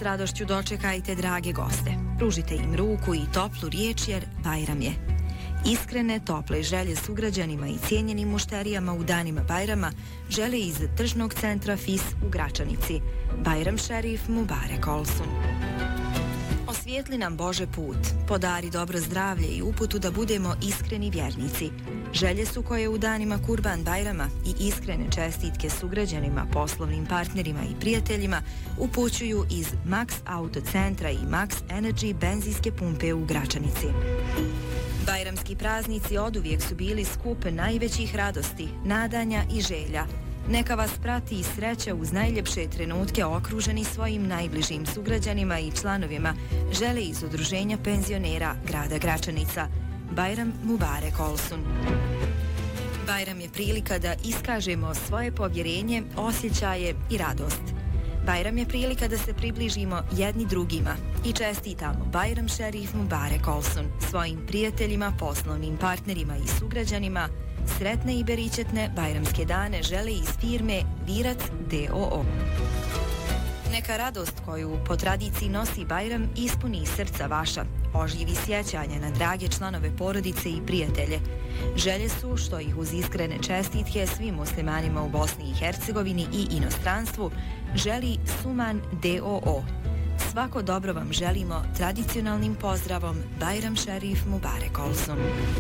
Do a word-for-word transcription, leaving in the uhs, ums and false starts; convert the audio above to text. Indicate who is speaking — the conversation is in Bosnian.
Speaker 1: S radošću dočekajte drage goste. Pružite im ruku i toplu riječ jer Bajram je. Iskrene, tople želje sugrađanima i cijenjenim mušterijama u danima Bajrama žele iz tržnog centra F I S u Gračanici. Bajram šerif Mubarek Olsun. Osvijetli nam Bože put, podari dobro zdravlje i uputu da budemo iskreni vjernici. Želje su koje u danima Kurban Bajrama i iskrene čestitke sugrađanima, poslovnim partnerima i prijateljima upućuju iz Max Auto Centra i Max Energy benzinske pumpe u Gračanici. Bajramski praznici oduvijek su bili skup najvećih radosti, nadanja i želja. Neka vas prati i sreća uz najljepše trenutke okruženi svojim najbližim sugrađanima i članovima, žele iz Udruženja penzionera grada Gračanica. Bajram Mubarek Olsun. Bajram je prilika da iskažemo svoje povjerenje, osjećaje i radost. Bajram je prilika da se približimo jedni drugima i čestitamo Bajram šerif Mubarek Olsun svojim prijateljima, poslovnim partnerima i sugrađanima. Sretne i beričetne bajramske dane žele iz firme Virac D O O. Neka radost koju po tradiciji nosi Bajram ispuni srca vaša, oživi sjećanja na drage članove porodice i prijatelje. Želje su što ih uz iskrene čestitke svim muslimanima u Bosni i Hercegovini i inostranstvu želi Suman D O O. Svako dobro vam želimo tradicionalnim pozdravom Bajram šerif Mubarek Olsun.